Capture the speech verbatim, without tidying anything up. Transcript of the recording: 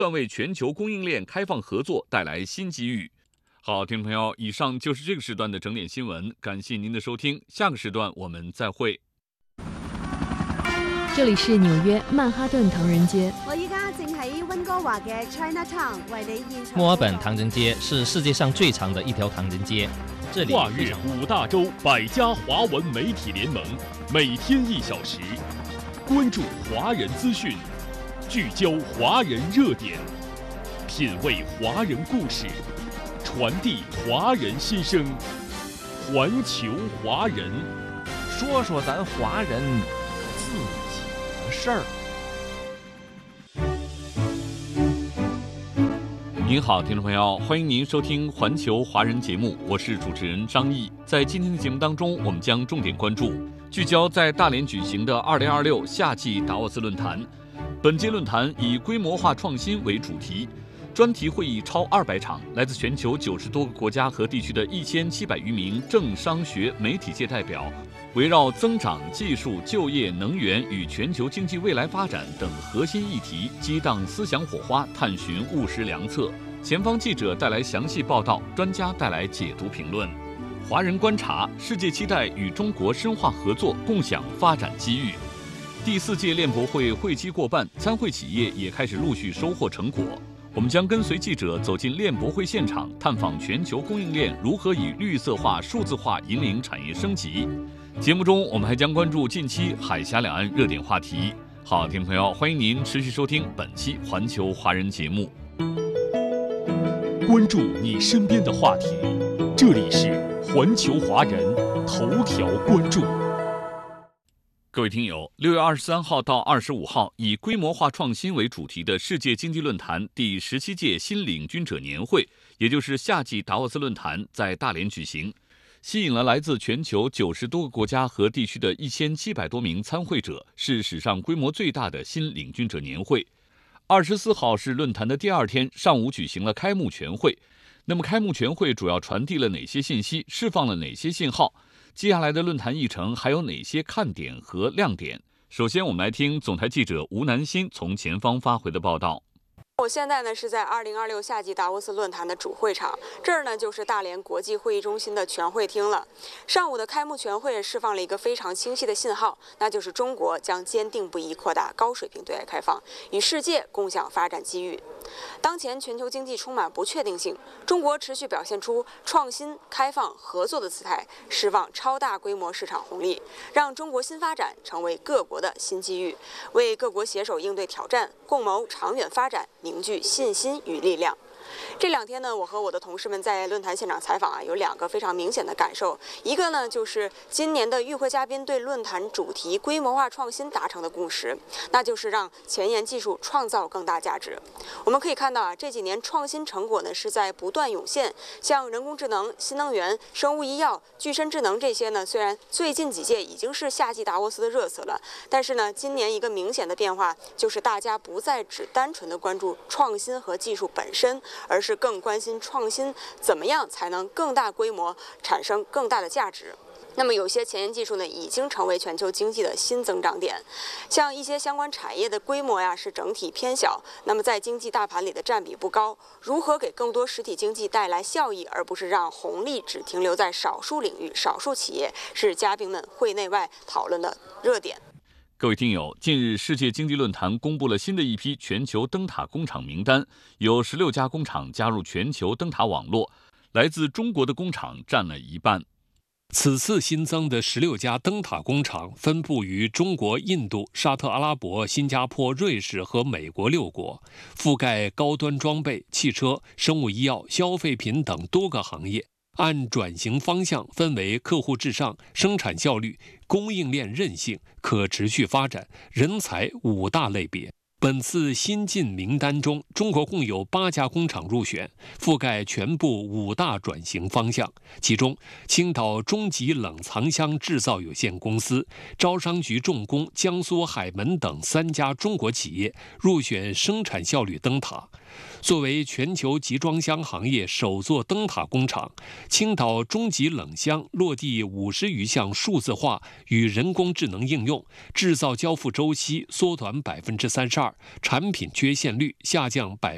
断为全球供应链开放合作带来新机遇。好，听众朋友，以上就是这个时段的整点新闻，感谢您的收听，下个时段我们再会。 这里是紐約曼哈頓唐人街。 我依家正喺溫哥華嘅 Chinatown 為你現場。 墨爾本唐人街是世界上最長的一條唐人街，這裡跨越五大洲百家華文媒體聯盟，每天一小時，關注華人資訊，聚焦華人熱點，品味華人故事，傳遞華人心聲，環球華人， 說說咱華人自己的事兒。 您好，听众朋友，欢迎您收听环球华人节目，我是主持人张毅。在今天的节目当中，我们将重点关注聚焦在大连举行的二零二六夏季达沃斯论坛。本届论坛以规模化创新为主题，专题会议超二百场，来自全球九十多个国家和地区的一千七百余名政商学媒体界代表，围绕增长、技术、就业、能源与全球经济未来发展等核心议题激荡思想火花，探寻务实良策。前方记者带来详细报道，专家带来解读评论。华人观察，世界期待与中国深化合作，共享发展机遇。第四届链博会会期过半，参会企业也开始陆续收获成果。我们将跟随记者走进链博会现场，探访全球供应链如何以绿色化、数字化引领产业升级。节目中，我们还将关注近期海峡两岸热点话题。好，听众朋友，欢迎您持续收听本期环球华人节目。 關注你身邊的話題，這裡是環球華人頭條關注。 各位聽友，六月二十三號到二十五號，以規模化創新為主題的世界經濟論壇第十七屆新領軍者年會，也就是夏季達沃斯論壇，在大連舉行，吸引了來自全球九十多個國家和地區的一千七百多名參會者，是史上規模最大的新領軍者年會。二十四號是論壇的第二天，上午舉行了開幕全會。那麼開幕全會主要傳遞了哪些信息，釋放了哪些信號？接下來的論壇議程還有哪些看點和亮點？首先，我們來聽總台記者吳南新從前方發回的報道。 我现在呢是在二零二六夏季达沃斯论坛的主会场，这儿呢就是大连国际会议中心的全会厅了。上午的开幕全会释放了一个非常清晰的信号，那就是中国将坚定不移扩大高水平对外开放，与世界共享发展机遇。当前全球经济充满不确定性，中国持续表现出创新、开放、合作的姿态，释放超大规模市场红利，让中国新发展成为各国的新机遇，为各国携手应对挑战、共谋长远发展凝聚信心与力量。这两天呢，我和我的同事们在论坛现场采访啊，有两个非常明显的感受。一个呢，就是今年的与会嘉宾对论坛主题规模化创新达成的共识，那就是让前沿技术创造更大价值。我们可以看到啊，这几年创新成果呢是在不断涌现，像人工智能、新能源、生物医药、具身智能这些呢，虽然最近几届已经是夏季达沃斯的热词了，但是呢，今年一个明显的变化就是大家不再只单纯的关注创新和技术本身，而是更关心创新怎么样才能更大规模产生更大的价值。那么有些前沿技术呢，已经成为全球经济的新增长点，像一些相关产业的规模呀是整体偏小，那么在经济大盘里的占比不高。如何给更多实体经济带来效益，而不是让红利只停留在少数领域、少数企业，是嘉宾们会内外讨论的热点。 各位听友，近日世界经济论坛公布了新的一批全球灯塔工厂名单，有十六家工厂加入全球灯塔网络，来自中国的工厂占了一半。 此次新增的十六家灯塔工厂分布于中国、印度、沙特阿拉伯、新加坡、瑞士和美国六国，覆盖高端装备、汽车、生物医药、消费品等多个行业。按转型方向分为客户至上、生产效率、供应链韧性、可持续发展、人才五大类别。本次新进名单中，中国共有八家工厂入选，覆盖全部五大转型方向。其中，青岛中极冷藏箱制造有限公司、招商局重工、江苏海门等三家中国企业入选生产效率灯塔。作为全球集装箱行业首座灯塔工厂，青岛中极冷箱落地五十余项数字化与人工智能应用，制造交付周期缩短百分之三十二，产品缺陷率下降百。